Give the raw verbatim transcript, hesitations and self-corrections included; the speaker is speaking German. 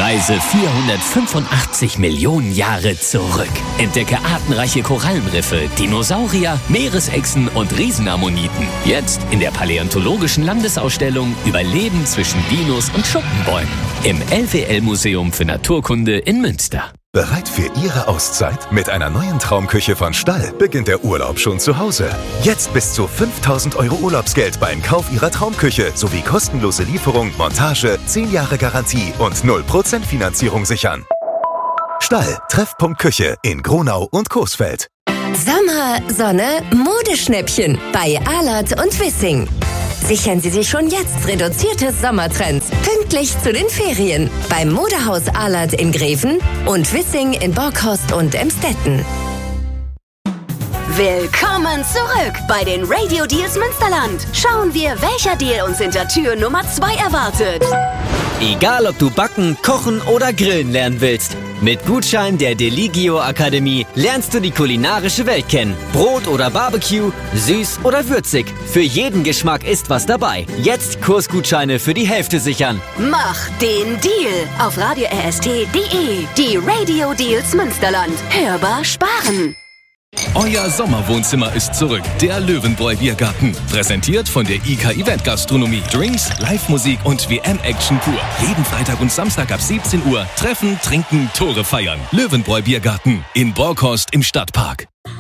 Reise vierhundertfünfundachtzig Millionen Jahre zurück. Entdecke artenreiche Korallenriffe, Dinosaurier, Meeresechsen und Riesenammoniten. Jetzt in der Paläontologischen Landesausstellung Überleben zwischen Dinos und Schuppenbäumen im L W L-Museum für Naturkunde in Münster. Bereit für Ihre Auszeit? Mit einer neuen Traumküche von Stall beginnt der Urlaub schon zu Hause. Jetzt bis zu fünftausend Euro Urlaubsgeld beim Kauf Ihrer Traumküche sowie kostenlose Lieferung, Montage, zehn Jahre Garantie und null Prozent Finanzierung sichern. Stall, Treffpunkt Küche in Gronau und Coesfeld. Sommer, Sonne, Modeschnäppchen bei Alert und Wissing. Sichern Sie sich schon jetzt reduzierte Sommertrends. Pünktlich zu den Ferien. Beim Modehaus Alert in Greven und Wissing in Borkhorst und Emstetten. Willkommen zurück bei den Radio Deals Münsterland. Schauen wir, welcher Deal uns hinter Tür Nummer zwei erwartet. Egal, ob du backen, kochen oder grillen lernen willst. Mit Gutschein der Deligio Akademie lernst du die kulinarische Welt kennen. Brot oder Barbecue, süß oder würzig. Für jeden Geschmack ist was dabei. Jetzt Kursgutscheine für die Hälfte sichern. Mach den Deal auf radio r s t punkt d e. Die Radio Deals Münsterland. Hörbar sparen. Euer Sommerwohnzimmer ist zurück. Der Löwenbräu Biergarten. Präsentiert von der I K Event Gastronomie. Drinks, Live-Musik und W M-Action pur. Jeden Freitag und Samstag ab siebzehn Uhr. Treffen, trinken, Tore feiern. Löwenbräu Biergarten in Borkhorst im Stadtpark.